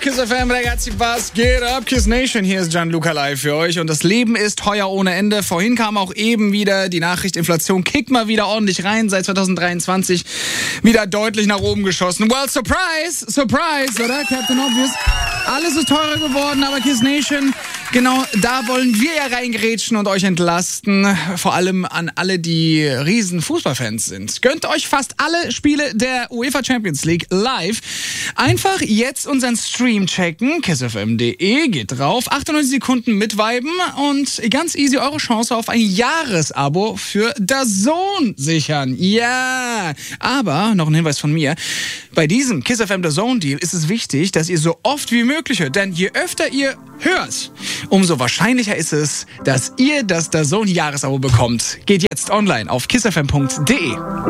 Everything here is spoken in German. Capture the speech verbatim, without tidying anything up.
Kiss F M, ragazzi, was geht ab? Kiss Nation, hier ist Gianluca live für euch und das Leben ist teuer ohne Ende. Vorhin kam auch eben wieder die Nachricht, Inflation kickt mal wieder ordentlich rein, seit zwanzig dreiundzwanzig wieder deutlich nach oben geschossen. Well, surprise, surprise, oder, Captain Obvious? Alles ist teurer geworden, aber Kiss Nation, genau da wollen wir ja reingrätschen und euch entlasten. Vor allem an alle, die riesen Fußballfans sind. Gönnt euch fast alle Spiele der UEFA Champions League live. Einfach jetzt unseren Stream checken, kiss f m punkt d e, geht drauf, achtundneunzig Sekunden mitviben und ganz easy eure Chance auf ein Jahresabo für DAZN sichern. Ja, aber noch ein Hinweis von mir. Bei diesem Kiss F M DAZN Deal ist es wichtig, dass ihr so oft wie möglich hört, denn je öfter ihr hört, umso wahrscheinlicher ist es, dass ihr das DAZN Jahresabo bekommt. Geht jetzt online auf kiss f m punkt d e.